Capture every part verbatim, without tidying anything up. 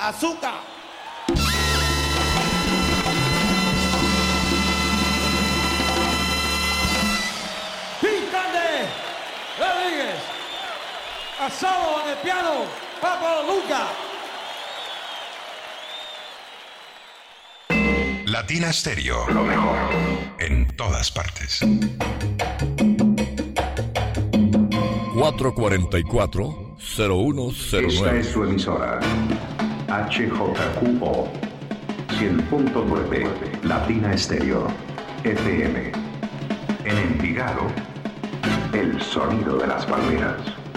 azúcar. Picante Rodríguez. Asado en el piano, Papo Luca. Latina Stereo, lo mejor en todas partes. cuatro cuarenta y cuatro, cero uno cero nueve. Esta es su emisora. H J Q O cien punto nueve Latina Stereo F M. En Envigado, el sonido de las palmeras.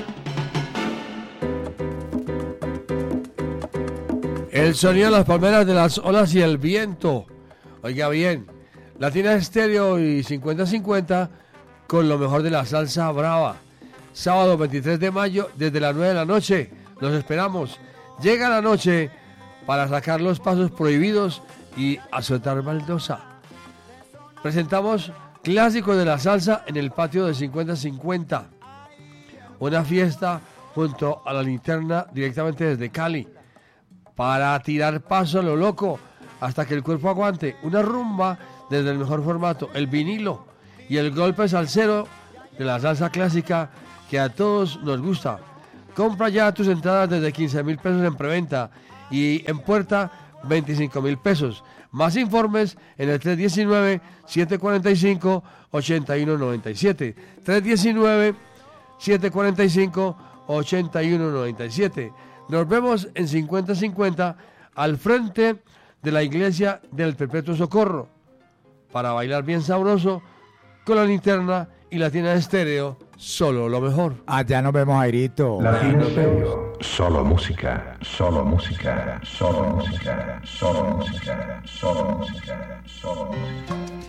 El sonido de las palmeras, de las olas y el viento. Oiga bien, Latina Stereo y cincuenta cincuenta con lo mejor de la salsa brava. Sábado veintitrés de mayo desde las nueve de la noche. Los esperamos. Llega la noche para sacar los pasos prohibidos y a soltar baldosa. Presentamos clásicos de la salsa en el patio de cincuenta cincuenta. Una fiesta junto a la linterna directamente desde Cali. Para tirar paso a lo loco hasta que el cuerpo aguante. Una rumba desde el mejor formato, el vinilo y el golpe salsero de la salsa clásica que a todos nos gusta. Compra ya tus entradas desde quince mil pesos en preventa y en puerta veinticinco mil pesos. Más informes en el tres uno nueve, siete cuatro cinco, ocho uno nueve siete. tres uno nueve, siete cuatro cinco, ocho uno nueve siete. Nos vemos en cincuenta cincuenta al frente de la iglesia del Perpetuo Socorro para bailar bien sabroso con la linterna y Latina Estéreo, solo lo mejor. Allá nos vemos, Jairito. Latina Estéreo, solo música, solo música, solo música, solo música, solo música, solo música.